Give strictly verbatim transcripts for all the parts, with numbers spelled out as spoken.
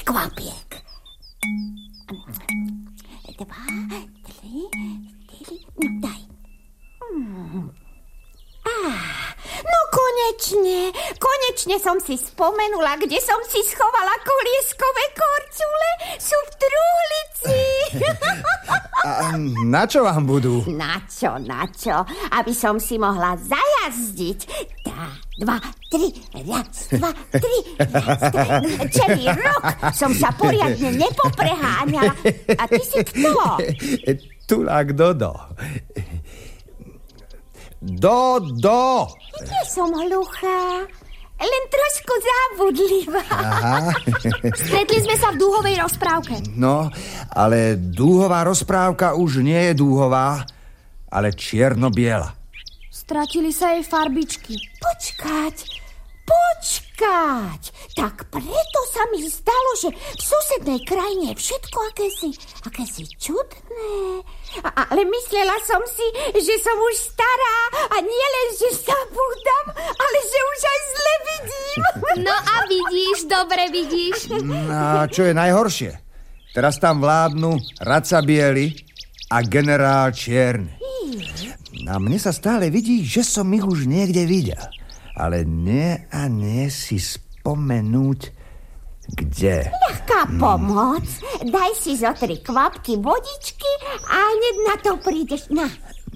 kvapiek. Dva, tri, štyri, no daj. Hmm. Ah, no konečne, konečne som si spomenula, kde som si schovala kolieskové korčule. Sú v truhlici. A na čo vám budú? Na čo, na čo? Aby som si mohla zajazdiť. Tá, dva, tri, raz, dva, tri, raz, dva. Celý rok som sa poriadne nepopreháňala. A ty si kto? Tulák Dodo. Dodo! Nie som hluchá, len trošku zábudlivá. Aha. Stretli sme sa v dúhovej rozprávke. No, ale dúhová rozprávka už nie je dúhová, ale čierno-biela. Stratili sa jej farbičky. Počkať, počkať. Tak preto sa mi zdalo, že v susednej krajine je všetko akési, akési čudné. A, ale myslela som si, že som už stará a nie len, že zabúdam, ale že už aj zle vidím. No a vidíš, dobre vidíš. A čo je najhoršie? Teraz tam vládnu Radca Biely a generál Čierny. A mne sa stále vidí, že som ich už niekde videl. Ale nie a nie si spomenúť, kde. Ľahká pomoc. Daj si zo tri kvapky vodičky a hneď na to prídeš. Na.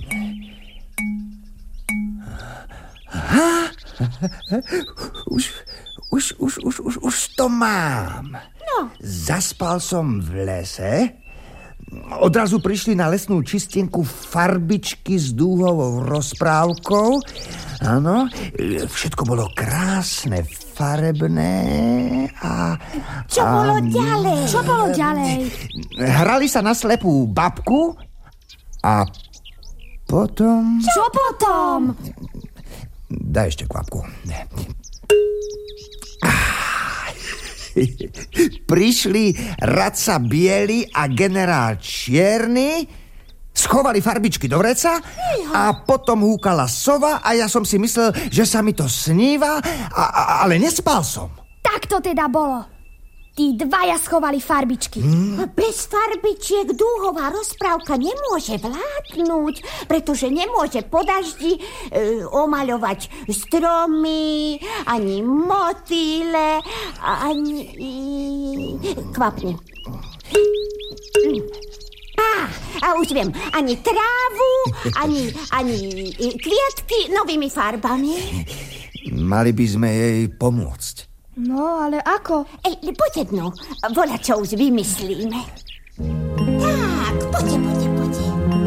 Aha. Už, už, už, už, už, už to mám. No. Zaspal som v lese. Odrazu prišli na lesnú čistinku farbičky s dúhovou rozprávkou. Áno, všetko bolo krásne, farebné a... Čo a, bolo ďalej? Čo bolo ďalej? Hrali sa na slepú babku a potom... Čo potom? Daj ešte kvapku. Prišli Radca Biely a generál Čierny, schovali farbičky do vreca a potom húkala sova a ja som si myslel, že sa mi to sníva, a, a, ale nespal som. Tak to teda bolo. Tí dvaja schovali farbičky. Hmm. Bez farbičiek dúhová rozprávka nemôže vládnuť, pretože nemôže po daždi e, omaľovať stromy, ani motýle, ani... Kvapni. Á, a už viem, ani trávu, ani, ani kvietky novými farbami. Mali by sme jej pomôcť. No, ale ako? Ej, poď jedno, voľa čo už vymyslíme. Tak, poďte, poďte, poďte.